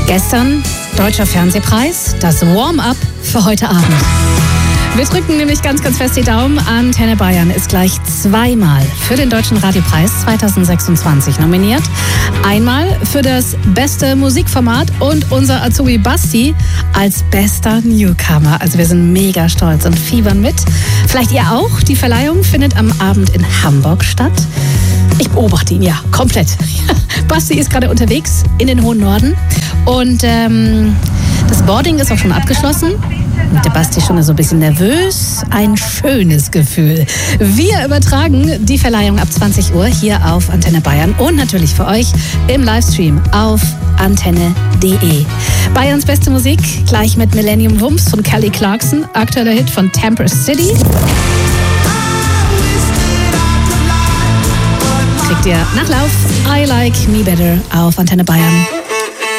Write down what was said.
Gestern Deutscher Fernsehpreis, das Warm-up für heute Abend. Wir drücken nämlich ganz, ganz fest die Daumen. Antenne Bayern ist gleich zweimal für den Deutschen Radiopreis 2026 nominiert. Einmal für das beste Musikformat und unser Azubi Basti als bester Newcomer. Also wir sind mega stolz und fiebern mit. Vielleicht ihr auch. Die Verleihung findet am Abend in Hamburg statt. Ich beobachte ihn, ja, komplett. Basti ist gerade unterwegs in den hohen Norden und das Boarding ist auch schon abgeschlossen. Und der Basti schon so ein bisschen nervös. Ein schönes Gefühl. Wir übertragen die Verleihung ab 20 Uhr hier auf Antenne Bayern und natürlich für euch im Livestream auf antenne.de. Bayerns beste Musik, gleich mit Millennium Wumms von Kelly Clarkson, aktueller Hit von Tamper City. Kriegt ihr Nachlauf I Like Me Better auf Antenne Bayern.